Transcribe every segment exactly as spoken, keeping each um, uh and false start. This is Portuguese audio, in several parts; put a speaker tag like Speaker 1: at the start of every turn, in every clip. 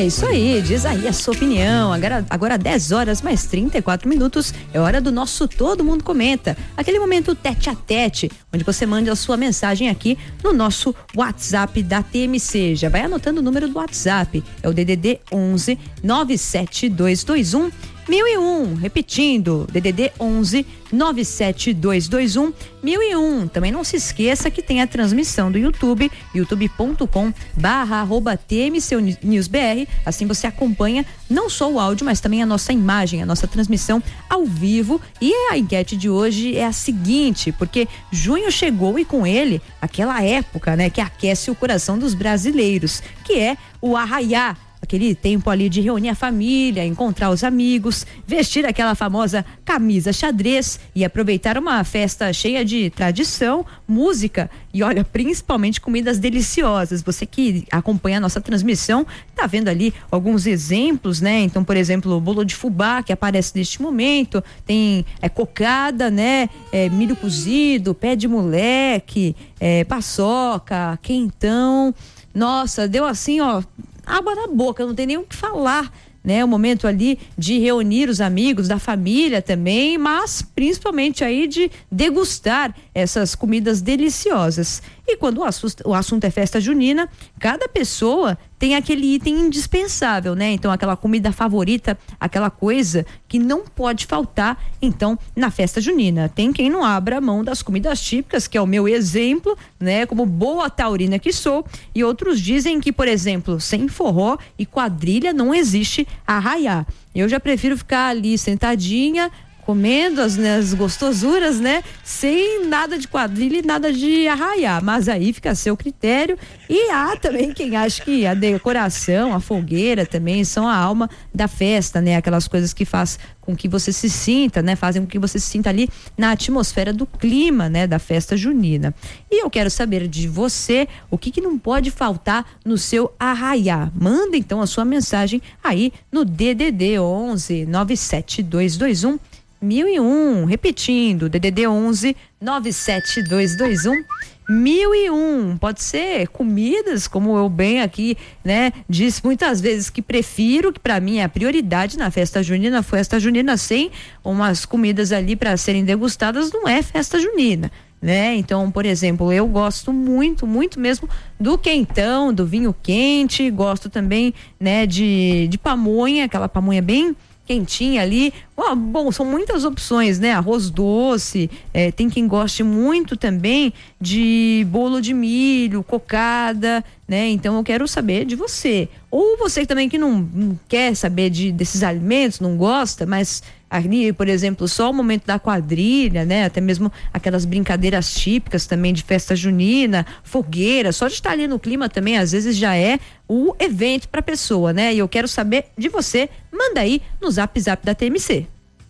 Speaker 1: É isso aí, diz aí a sua opinião. Agora, agora dez horas mais trinta e quatro minutos, é hora do nosso Todo Mundo Comenta. Aquele momento tete a tete, onde você manda a sua mensagem aqui no nosso WhatsApp da T M C. Já vai anotando o número do WhatsApp, é o D D D onze nove sete dois dois um mil e um, repetindo, D D D onze nove sete dois dois um mil e um. Também não se esqueça que tem a transmissão do YouTube, youtube ponto com barra arroba T M C News B R. Assim você acompanha não só o áudio, mas também a nossa imagem, a nossa transmissão ao vivo. E a enquete de hoje é a seguinte, porque junho chegou e com ele aquela época, né, que aquece o coração dos brasileiros, que é o arraiá. Aquele tempo ali de reunir a família, encontrar os amigos, vestir aquela famosa camisa xadrez e aproveitar uma festa cheia de tradição, música e, olha, principalmente comidas deliciosas. Você que acompanha a nossa transmissão, tá vendo ali alguns exemplos, né? Então, por exemplo, o bolo de fubá que aparece neste momento, tem é, cocada, né? É, milho cozido, pé de moleque, é, paçoca, quentão. Nossa, deu assim, ó, água na boca, não tem nem o que falar, né? O momento ali de reunir os amigos da família também, mas principalmente aí de degustar essas comidas deliciosas. E quando o assunto, o assunto é festa junina, cada pessoa tem aquele item indispensável, né? Então, aquela comida favorita, aquela coisa que não pode faltar, então, na festa junina. Tem quem não abra mão das comidas típicas, que é o meu exemplo, né? Como boa taurina que sou, e outros dizem que, por exemplo, sem forró e quadrilha não existe arraiá. Eu já prefiro ficar ali sentadinha, comendo as, né, as gostosuras, né? Sem nada de quadrilha e nada de arraiá, mas aí fica a seu critério. E há também quem acha que a decoração, a fogueira também são a alma da festa, né? Aquelas coisas que faz com que você se sinta, né? Fazem com que você se sinta ali na atmosfera do clima, né? Da festa junina. E eu quero saber de você, o que que não pode faltar no seu arraiá? Manda então a sua mensagem aí no D D D onze nove sete dois dois um mil e um, repetindo, D D D onze nove sete dois dois um mil e um. Pode ser comidas, como eu bem aqui, né, disse muitas vezes que prefiro, que para mim é a prioridade na festa junina. Festa junina sem umas comidas ali para serem degustadas não é festa junina, né? Então, por exemplo, eu gosto muito, muito mesmo do quentão, do vinho quente, gosto também, né, de, de pamonha, aquela pamonha bem quentinha ali. Oh, bom, são muitas opções, né? Arroz doce, eh, tem quem goste muito também de bolo de milho, cocada, né? Então eu quero saber de você. Ou você também que não, não quer saber de, desses alimentos, não gosta, mas ali, por exemplo, só o momento da quadrilha, né? Até mesmo aquelas brincadeiras típicas também de festa junina, fogueira, só de estar ali no clima também, às vezes já é o evento pra pessoa, né? E eu quero saber de você, manda aí no Zap Zap da T M C.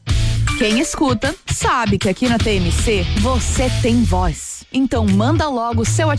Speaker 2: Quem escuta sabe que aqui na T M C você tem voz. Então manda logo o seu